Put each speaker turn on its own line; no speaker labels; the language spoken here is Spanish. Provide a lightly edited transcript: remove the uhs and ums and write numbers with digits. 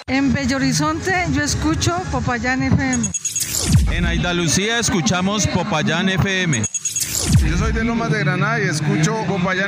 En Bello Horizonte yo escucho Popayán FM.
En Andalucía escuchamos Popayán FM.
Yo soy de Lomas de Granada y escucho Popayán